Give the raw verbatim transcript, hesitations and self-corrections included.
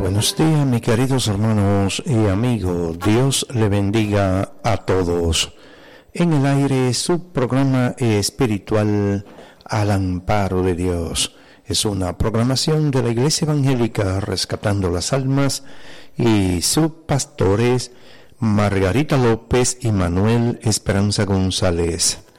Buenos días, mis queridos hermanos y amigos. Dios le bendiga a todos. En el aire, su programa espiritual Al Amparo de Dios. Es una programación de la Iglesia Evangélica Rescatando las Almas y sus pastores Margarita López y Manuel Esperanza González.